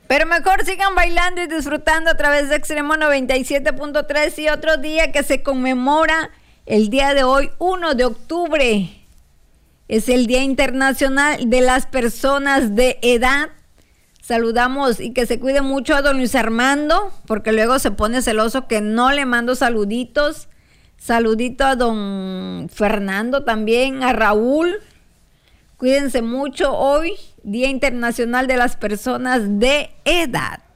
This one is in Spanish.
Pero mejor sigan bailando y disfrutando a través de Extremo 97.3 y otro día que se conmemora el día de hoy, 1 de octubre. Es el Día Internacional de las Personas de Edad. Saludamos y que se cuide mucho a don Luis Armando, porque luego se pone celoso que no le mando saluditos. Saludito a don Fernando también, a Raúl. Cuídense mucho hoy, Día Internacional de las Personas de Edad.